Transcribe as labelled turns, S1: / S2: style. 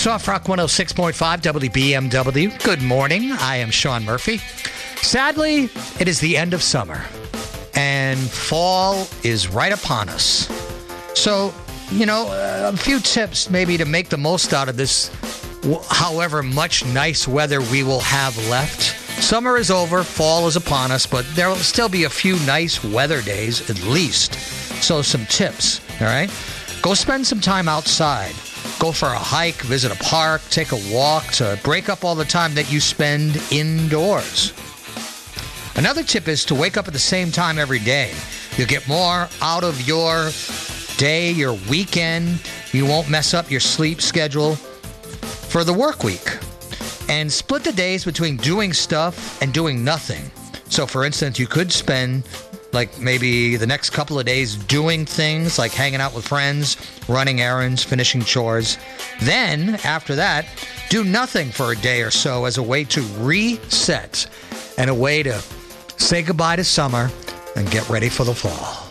S1: Soft Rock 106.5 WBMW. Good morning. I am Sean Murphy. Sadly, it is the end of summer, and fall is right upon us. So, a few tips maybe to make the most out of this, however much nice weather we will have left. Summer is over, fall is upon us, but there will still be a few nice weather days at least. So some tips, all right? Go spend some time outside. Go for a hike, visit a park, take a walk to break up all the time that you spend indoors. Another tip is to wake up at the same time every day. You'll get more out of your day, your weekend. You won't mess up your sleep schedule for the work week. And split the days between doing stuff and doing nothing. So, for instance, you could spend maybe the next couple of days doing things like hanging out with friends, running errands, finishing chores. Then, after that, do nothing for a day or so as a way to reset and a way to say goodbye to summer and get ready for the fall.